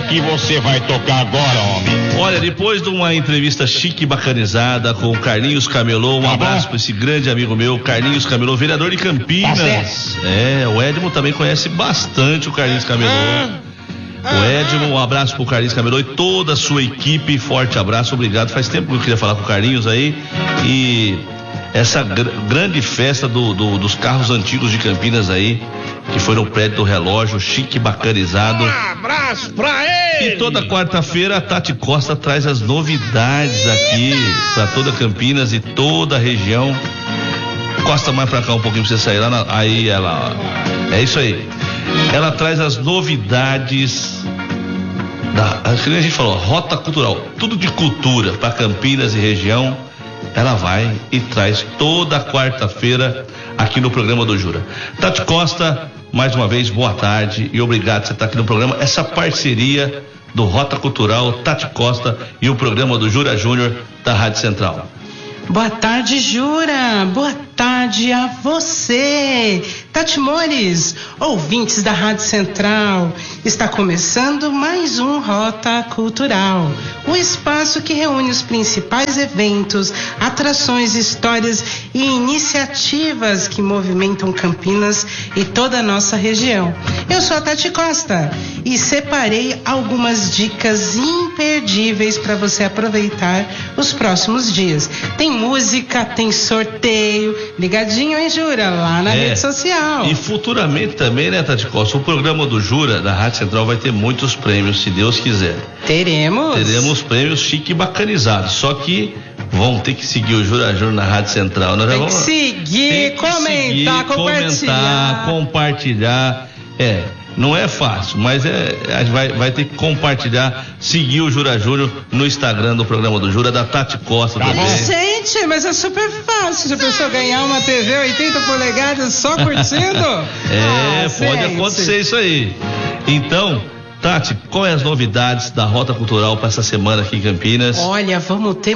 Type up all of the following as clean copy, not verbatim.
que você vai tocar agora, homem? Olha, depois de uma entrevista chique e bacanizada com o Carlinhos Camelô, um abraço para esse grande amigo meu, Carlinhos Camelô, vereador de Campinas. O Edmo também conhece bastante o Carlinhos Camelô. O Edmo, um abraço pro Carlinhos Camelô e toda a sua equipe, forte abraço, obrigado. Faz tempo que eu queria falar com o Carlinhos aí. E essa grande festa dos carros antigos de Campinas aí, que foi no prédio do relógio, chique, bacanizado. Um abraço pra ele! E toda quarta-feira a Tati Costa traz as novidades aqui pra toda Campinas e toda a região. Costa mais pra cá um pouquinho pra você sair lá, aí ela, é isso aí. Ela traz as novidades acho que a gente falou, rota cultural, tudo de cultura pra Campinas e região. Ela vai e traz toda quarta-feira aqui no programa do Jura. Tati Costa, mais uma vez, boa tarde e obrigado por você estar aqui no programa. Essa parceria do Rota Cultural, Tati Costa e o programa do Jura Júnior da Rádio Central. Boa tarde, Jura. Boa tarde a você, Tati Mores, ouvintes da Rádio Central. Está começando mais um Rota Cultural, o espaço que reúne os principais eventos, atrações, histórias e iniciativas que movimentam Campinas e toda a nossa região. Eu sou a Tati Costa e separei algumas dicas imperdíveis para você aproveitar os próximos dias. Tem música, tem sorteio, ligadinho, hein, Jura? Lá na rede social. E futuramente também, né, Tati Costa? O programa do Jura, da Rádio Central, vai ter muitos prêmios, se Deus quiser. Teremos prêmios chique e bacanizados. Só que vão ter que seguir o Jura Júnior na Rádio Central. Nós tem que seguir, comentar, compartilhar. Não é fácil, mas a gente vai ter que compartilhar, seguir o Jura Júnior no Instagram do programa do Jura, da Tati Costa também. Gente, mas é super fácil. Já pensou ganhar uma TV 80 polegadas só curtindo? Pode acontecer isso aí. Então, Tati, quais as novidades da Rota Cultural para essa semana aqui em Campinas? Olha, vamos ter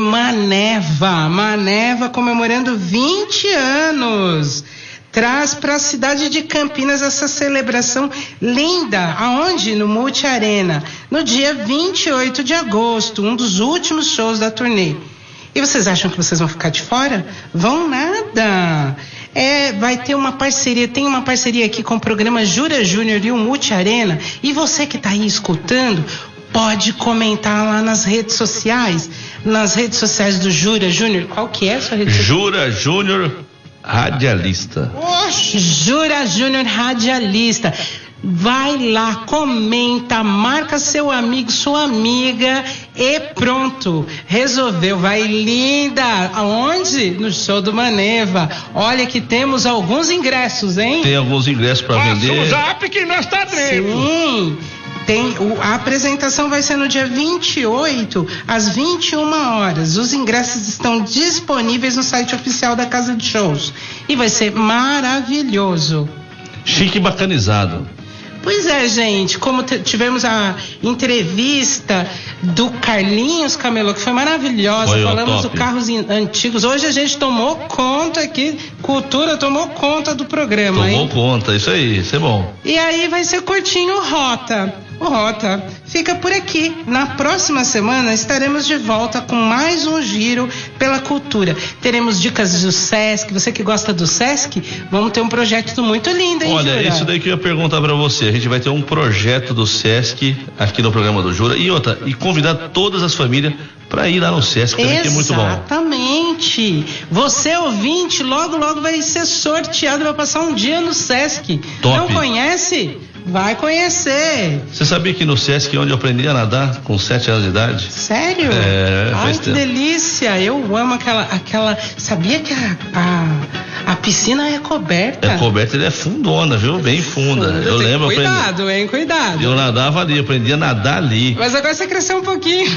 Maneva comemorando 20 anos. Traz para a cidade de Campinas essa celebração linda. Aonde? No Multi Arena, no dia 28 de agosto, um dos últimos shows da turnê. E vocês acham que vocês vão ficar de fora? Vão nada. Vai ter uma parceria, tem uma parceria aqui com o programa Jura Júnior e o Multi Arena. E você que está aí escutando, pode comentar lá nas redes sociais do Jura Júnior. Qual que é a sua rede social? Jura Júnior Radialista. Jura Júnior Radialista. Vai lá, comenta, marca seu amigo, sua amiga e pronto. Resolveu, vai linda. Aonde? No show do Maneva. Olha que temos alguns ingressos, hein? Tem alguns ingressos para vender. Passa o zap que nós tá dentro. Sim. A apresentação vai ser no dia 28, às 21 horas. Os ingressos estão disponíveis no site oficial da Casa de Shows. E vai ser maravilhoso. Chique e bacanizado. Pois é, gente, como tivemos a entrevista do Carlinhos Camelô, que foi maravilhosa, falamos de carros antigos. Hoje a gente tomou conta aqui, Cultura tomou conta do programa, Tomou conta, isso aí, isso é bom. E aí vai ser curtinho o Rota fica por aqui. Na próxima semana estaremos de volta com mais um giro pela cultura. Teremos dicas do Sesc. Você que gosta do Sesc, vamos ter um projeto muito lindo, hein, Olha, Jura? isso daí que eu ia perguntar pra você. A gente vai ter um projeto do Sesc aqui no programa do Jura e convidar todas as famílias para ir lá no Sesc também, que é muito bom. Exatamente. Você, ouvinte, logo vai ser sorteado para passar um dia no Sesc. Top. Não conhece? Vai conhecer. Você sabia que no Sesc é onde eu aprendi a nadar com 7 anos de idade? Sério? Ai, que delícia. Eu amo aquela... Sabia que a piscina é coberta? É coberta, ele é fundona, viu? Bem funda. Eu lembro. Cuidado. Eu nadava ali, aprendi a nadar ali. Mas agora você cresceu um pouquinho.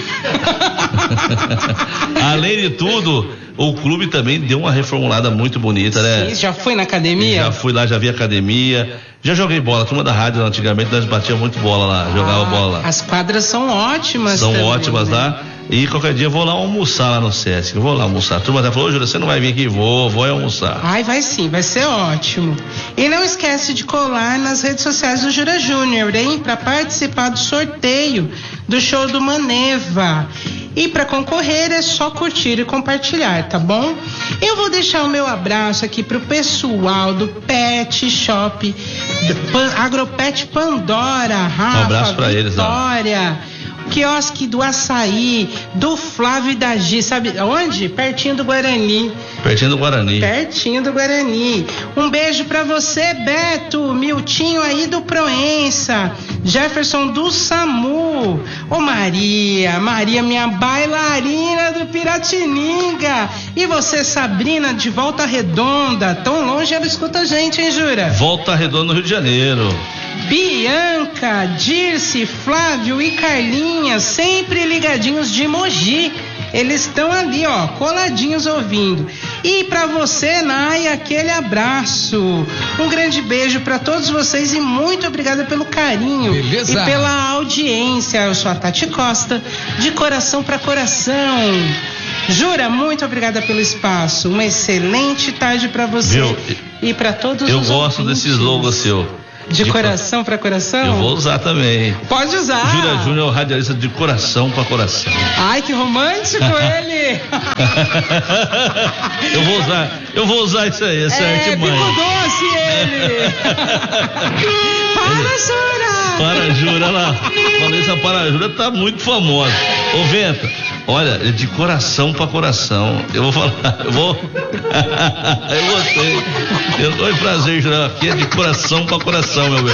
Além de tudo, o clube também deu uma reformulada muito bonita, né? Sim, já foi na academia? Já fui lá, já vi academia. Já joguei bola, a turma da rádio antigamente nós batíamos muito bola lá, jogava bola lá. As quadras são ótimas. São também, ótimas, né? Lá. E qualquer dia eu vou lá almoçar lá no Sesc. Eu vou lá almoçar. A turma até falou, Júlia, você não vai vir aqui? Vou almoçar. Ai, vai sim, vai ser ótimo. E não esquece de colar nas redes sociais do Jura Júnior, hein? Para participar do sorteio do show do Maneva. E para concorrer é só curtir e compartilhar, tá bom? Eu vou deixar o meu abraço aqui pro pessoal do Pet Shop, Agropet Pandora, Rafa, Um abraço pra eles, Vitória. Quiosque do Açaí, do Flávio e da Gi, sabe onde? Pertinho do Guarani. Pertinho do Guarani. Pertinho do Guarani. Um beijo pra você, Beto, Miltinho aí do Proença, Jefferson do SAMU, ô Maria, minha bailarina do Piratininga. E você, Sabrina, de Volta Redonda, tão longe ela escuta a gente, hein, Jura? Volta Redonda no Rio de Janeiro. Bianca, Dirce, Flávio e Carlinha, sempre ligadinhos de Mogi. Eles estão ali, ó, coladinhos ouvindo. E pra você, Nai, aquele abraço. Um grande beijo pra todos vocês e muito obrigada pelo carinho. Beleza. E pela audiência. Eu sou a Tati Costa, de coração pra coração. Jura, muito obrigada pelo espaço. Uma excelente tarde pra você. Viu? E pra todos os Eu gosto ouvintes. desse slogan seu. De coração pra coração? Eu vou usar também. Pode usar. Jura Júnior é o radialista de coração pra coração. Ai, que romântico ele. Eu vou usar isso aí, essa arte mãe. Bico doce ele. Para, Jura. Para Jura, olha lá. Vanessa Para Jura tá muito famosa. Ô Venta, olha, de coração pra coração. Eu vou falar, eu gostei. Foi prazer, Jura. Aqui é de coração pra coração, meu bem.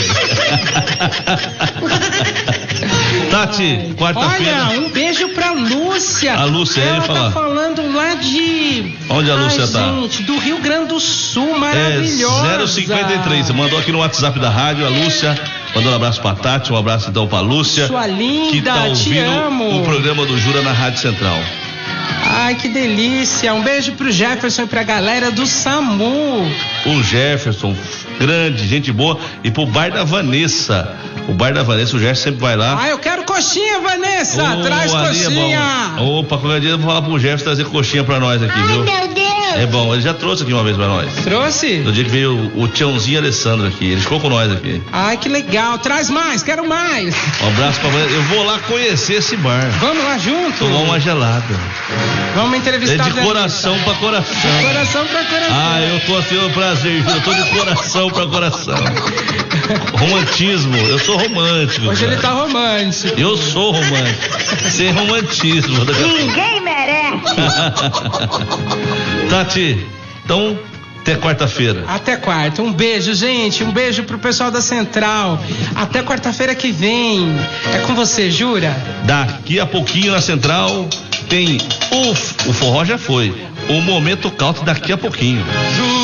Tati, quarta-feira. Olha, um beijo pra Lúcia. A Lúcia, ela ele tá fala. falando lá de... Onde a Lúcia tá? Gente, do Rio Grande do Sul, maravilhosa. 053, mandou aqui no WhatsApp da rádio, a Lúcia, mandou um abraço pra Tati, um abraço então pra Lúcia. Sua linda, que tá te ouvindo amo. o programa do Jura na Rádio Central. Ai, que delícia. Um beijo pro Jefferson e pra galera do SAMU. O Jefferson, grande, gente boa, e pro Bar da Vanessa. O Bar da Vanessa, o Jefferson sempre vai lá. Ah, eu quero coxinha, Vanessa. Traz ali coxinha. É bom. Opa, qualquer dia eu vou falar pro Jefferson trazer coxinha pra nós aqui, viu? Meu Deus! É bom, ele já trouxe aqui uma vez pra nós. Trouxe? No dia que veio o Tiãozinho Alessandro aqui, ele ficou com nós aqui. Ai, que legal. Traz mais, quero mais. Um abraço pra Vanessa. Eu vou lá conhecer esse bar. Vamos lá junto? Tomar uma gelada. Vamos entrevistar É de a coração pra coração. De coração pra coração. Ah, eu tô tendo prazer, eu tô de coração pra coração. Romantismo, eu sou romântico. Hoje cara. ele tá romântico. Eu sou romântico. Sem romantismo. Ninguém merece! Tati, então, até quarta-feira. Até quarta. Um beijo, gente. Um beijo pro pessoal da Central. Até quarta-feira que vem. É com você, Jura? Daqui a pouquinho na Central tem o forró já foi. O Momento Country daqui a pouquinho.